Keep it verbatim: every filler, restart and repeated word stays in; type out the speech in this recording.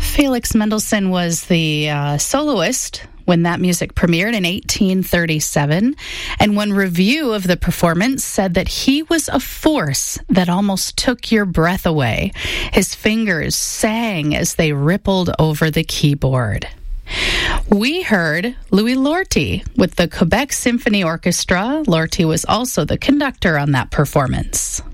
Felix Mendelssohn was the uh, soloist when that music premiered in eighteen thirty-seven, and one review of the performance said that he was a force that almost took your breath away. His fingers sang as they rippled over the keyboard. We heard Louis Lortie with the Quebec Symphony Orchestra. Lortie was also the conductor on that performance.